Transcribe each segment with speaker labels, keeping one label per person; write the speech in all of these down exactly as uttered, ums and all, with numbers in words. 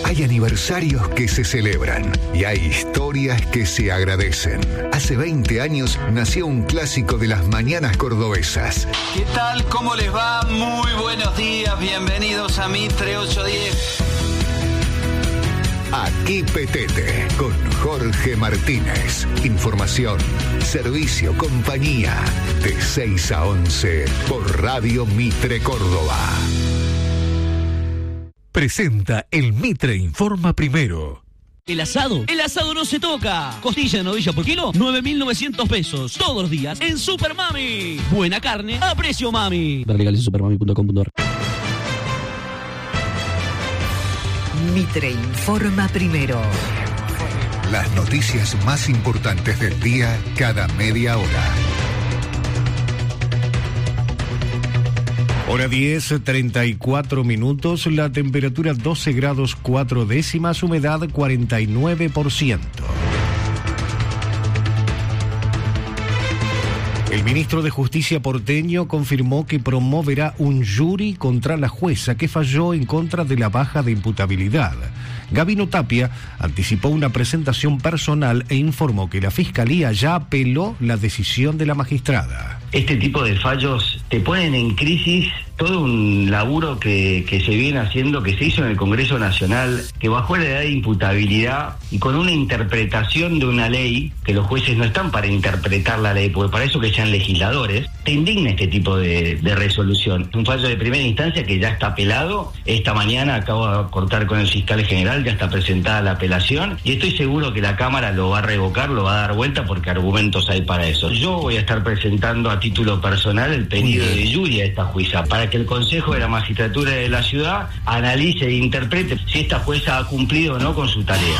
Speaker 1: Hay aniversarios que se celebran y hay historias que se agradecen. Hace veinte años nació un clásico de las mañanas cordobesas.
Speaker 2: ¿Qué tal? ¿Cómo les va? Muy buenos días. Bienvenidos a Mitre ochocientos diez.
Speaker 1: Aquí Petete, con Jorge Martínez. Información, servicio, compañía. De seis a once por Radio Mitre Córdoba.
Speaker 3: Presenta el Mitre Informa Primero.
Speaker 4: ¿El asado? El asado no se toca. Costilla de novilla por kilo, nueve mil novecientos pesos. Todos los días en Super Mami. Buena carne a precio mami. Ver legales en supermami punto com punto a r.
Speaker 5: Mitre Informa Primero.
Speaker 1: Las noticias más importantes del día cada media hora.
Speaker 6: Hora diez, treinta y cuatro minutos, la temperatura doce grados cuatro décimas, humedad cuarenta y nueve por ciento. El ministro de Justicia porteño confirmó que promoverá un jury contra la jueza que falló en contra de la baja de imputabilidad. Gabino Tapia anticipó una presentación personal e informó que la Fiscalía ya apeló la decisión de la magistrada.
Speaker 7: Este tipo de fallos te ponen en crisis todo un laburo que, que se viene haciendo, que se hizo en el Congreso Nacional, que bajó la edad de imputabilidad y con una interpretación de una ley, que los jueces no están para interpretar la ley, porque para eso que sean legisladores, te indigna este tipo de, de resolución. Un fallo de primera instancia que ya está apelado. Esta mañana acabo de cortar con el fiscal general, ya está presentada la apelación y estoy seguro que la Cámara lo va a revocar, lo va a dar vuelta porque argumentos hay para eso. Yo voy a estar presentando a título personal el pedido de jury a esta jueza para que el Consejo de la Magistratura de la Ciudad analice e interprete si esta jueza ha cumplido o no con su tarea.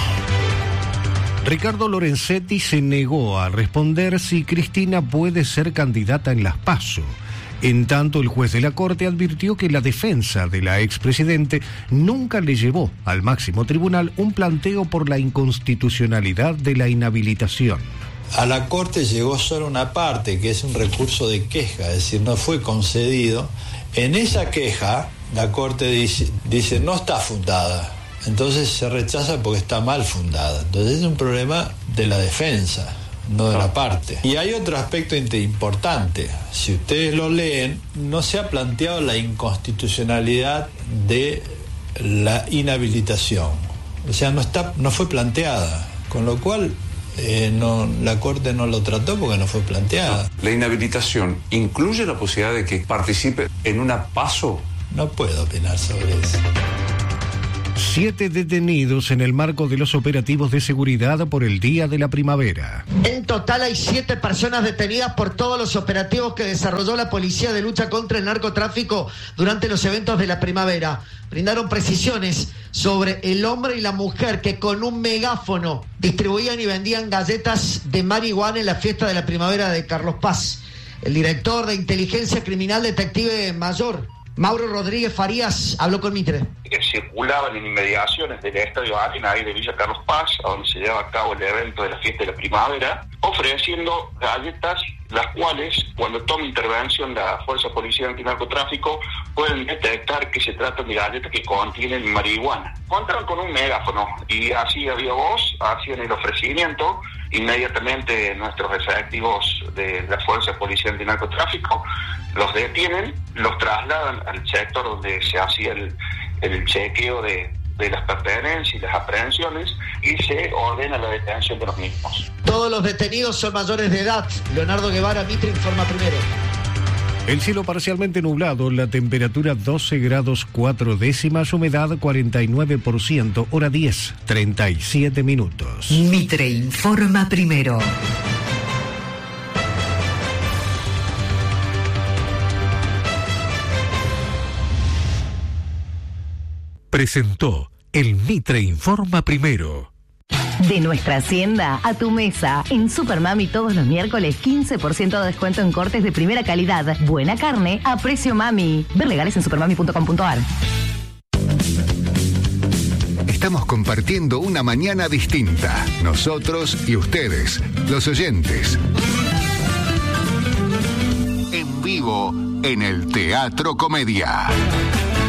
Speaker 6: Ricardo Lorenzetti se negó a responder si Cristina puede ser candidata en las PASO. En tanto, el juez de la Corte advirtió que la defensa de la expresidente nunca le llevó al máximo tribunal un planteo por la inconstitucionalidad de la inhabilitación.
Speaker 8: A la Corte llegó solo una parte, que es un recurso de queja, es decir, no fue concedido. En esa queja, la Corte dice, dice no está fundada, entonces se rechaza porque está mal fundada. Entonces es un problema de la defensa, no de la parte. Y hay otro aspecto importante, si ustedes lo leen, no se ha planteado la inconstitucionalidad de la inhabilitación, o sea, no está, no fue planteada, con lo cual Eh, no, la Corte no lo trató porque no fue planteada.
Speaker 9: ¿La inhabilitación incluye la posibilidad de que participe en una PASO?
Speaker 8: No puedo opinar sobre eso.
Speaker 6: Siete detenidos en el marco de los operativos de seguridad por el Día de la Primavera.
Speaker 10: En total hay siete personas detenidas por todos los operativos que desarrolló la Policía de Lucha contra el Narcotráfico durante los eventos de la primavera. Brindaron precisiones sobre el hombre y la mujer que con un megáfono distribuían y vendían galletas de marihuana en la fiesta de la primavera de Carlos Paz. El director de Inteligencia Criminal, detective mayor Mauro Rodríguez Farías, habló con Mitre.
Speaker 11: Que circulaban en inmediaciones del Estadio Arena ahí de Villa Carlos Paz, a donde se lleva a cabo el evento de la fiesta de la primavera, ofreciendo galletas, las cuales, cuando toma intervención la Fuerza Policial Antinarcotráfico, pueden detectar que se trata de galletas que contienen marihuana. Contaron con un megáfono y así había voz, hacían el ofrecimiento. Inmediatamente nuestros efectivos de la Fuerza Policial Antinarcotráfico los detienen, los trasladan al sector donde se hacía el, el chequeo de, de las pertenencias y las aprehensiones y se ordena la detención de los mismos.
Speaker 10: Todos los detenidos son mayores de edad. Leonardo Guevara, Mitre Informa Primero.
Speaker 6: El cielo parcialmente nublado, la temperatura doce grados cuatro décimas, humedad cuarenta y nueve por ciento, hora diez, treinta y siete minutos.
Speaker 5: Mitre Informa Primero.
Speaker 3: Presentó el Mitre Informa Primero.
Speaker 12: De nuestra hacienda a tu mesa. En Super Mami todos los miércoles quince por ciento de descuento en cortes de primera calidad. Buena carne a precio mami. Ver legales en supermami punto com punto a r.
Speaker 1: Estamos compartiendo una mañana distinta. Nosotros y ustedes, los oyentes. En vivo en el Teatro Comedia.